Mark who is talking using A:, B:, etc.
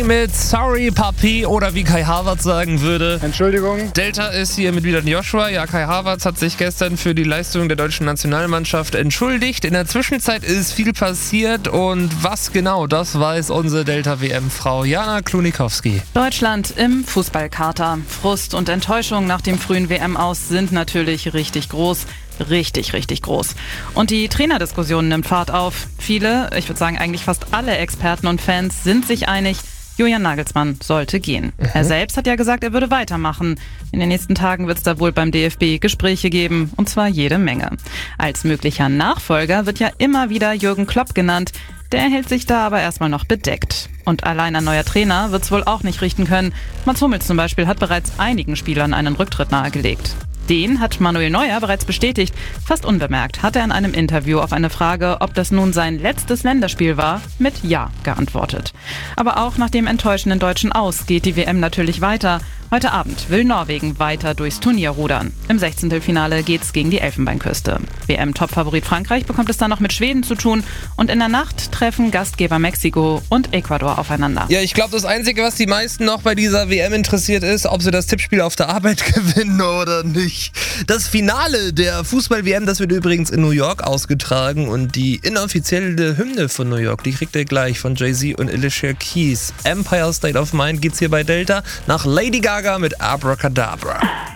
A: Mit Sorry Papi oder wie Kai Havertz sagen würde.
B: Entschuldigung.
A: Delta ist hier mit wieder Joshua. Ja, Kai Havertz hat sich gestern für die Leistung der deutschen Nationalmannschaft entschuldigt. In der Zwischenzeit ist viel passiert und was genau, das weiß unsere Delta-WM-Frau Jana Klunikowski.
C: Deutschland im Fußballkater. Frust und Enttäuschung nach dem frühen WM-Aus sind natürlich richtig groß. Richtig, richtig groß. Und die Trainerdiskussion nimmt Fahrt auf. Viele, ich würde sagen eigentlich fast alle Experten und Fans sind sich einig, Julian Nagelsmann sollte gehen. Er selbst hat ja gesagt, er würde weitermachen. In den nächsten Tagen wird es da wohl beim DFB Gespräche geben, und zwar jede Menge. Als möglicher Nachfolger wird ja immer wieder Jürgen Klopp genannt. Der hält sich da aber erstmal noch bedeckt. Und allein ein neuer Trainer wird es wohl auch nicht richten können. Mats Hummels zum Beispiel hat bereits einigen Spielern einen Rücktritt nahegelegt. Den hat Manuel Neuer bereits bestätigt. Fast unbemerkt hat er in einem Interview auf eine Frage, ob das nun sein letztes Länderspiel war, mit Ja geantwortet. Aber auch nach dem enttäuschenden deutschen Aus geht die WM natürlich weiter. Heute Abend will Norwegen weiter durchs Turnier rudern. Im 16. Finale geht's gegen die Elfenbeinküste. WM-Topfavorit Frankreich bekommt es dann noch mit Schweden zu tun. Und in der Nacht treffen Gastgeber Mexiko und Ecuador aufeinander.
A: Ja, ich glaube, das Einzige, was die meisten noch bei dieser WM interessiert ist, ob sie das Tippspiel auf der Arbeit gewinnen oder nicht. Das Finale der Fußball-WM, das wird übrigens in New York ausgetragen und die inoffizielle Hymne von New York, die kriegt ihr gleich von Jay-Z und Alicia Keys. Empire State of Mind geht's hier bei Delta nach Lady Gaga mit Abracadabra.